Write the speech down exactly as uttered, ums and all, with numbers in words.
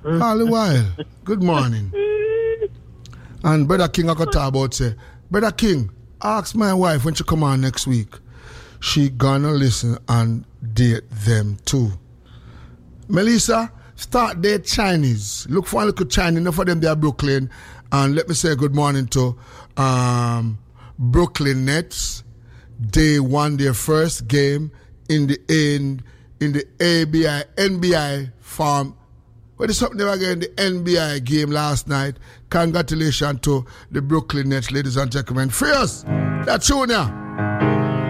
All the while. Good morning. And Brother King, I got to talk about say, Brother King, ask my wife when she come on next week. She gonna listen and date them too. Melissa, start date Chinese. Look for a little Chinese, enough of them they are Brooklyn. And let me say good morning to um, Brooklyn Nets. They won their first game in the in, in the A B I N B I farm. What is something they were getting the N B I game last night. Congratulations to the Brooklyn Nets, ladies and gentlemen. Free us! That's Junior.